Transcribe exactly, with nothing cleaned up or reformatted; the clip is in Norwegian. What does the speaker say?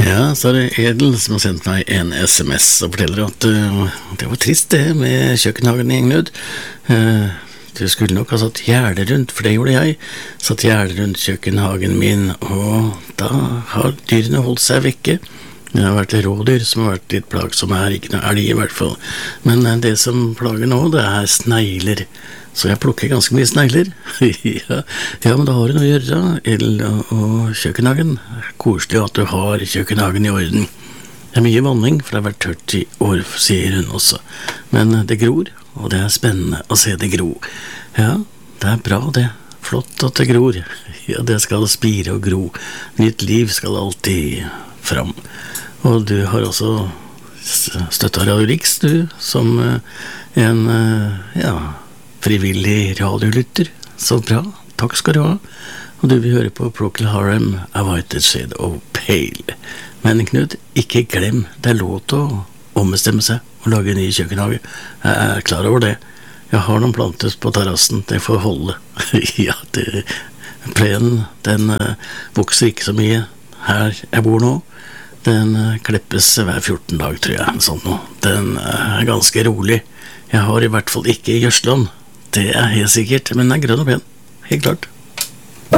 Ja, så er det Edel som har sendt meg en sms og forteller at uh, det var trist det med kjøkkenhagen i Engnud. Uh, du skulle nok ha satt gjerde rundt, for det gjorde jeg. Satt gjerde rundt kjøkkenhagen min, og da har dyrene holdt seg vekke. Det har vært rådyr som har vært litt plagsomme her, ikke noe elg i hvert fall. Men uh, det som plager nå, det er snegler. Så jeg plukker ganske mye snegler. ja, ja, men da har du noe å gjøre, Edel, og, og kjøkkenhagen. Koselig at du har kjøkkenhagen i orden. Det er mye vanning, for det har vært tørt i år, sier hun også. Men det gror, og det er spennende å se det gro. Ja, det er bra det. Flott at det gror. Ja, det skal spire og gro. Nytt liv skal alltid fram. Og du har også støttet Radio Riks, du, som en, ja... frivillig radiolytter. Så bra, takk skal du ha. Og du vil høre på Procol Harum, A White Shade of Pale. Men Knut, ikke glem, det er lov til å ombestemme seg og lage en ny kjøkkenhage. Jeg er klar over det. Jeg har noen planter på terrassen, det får holde. ja, det, plenen, den uh, vokser ikke så mye her jeg bor nå. Den uh, kleppes hver fjorten dag, tror jeg. Sånn nå. Den uh, er ganske rolig. Jeg har i hvert fall ikke gjødsland. Det er helt sikkert, men den er grønn og pen, helt klart.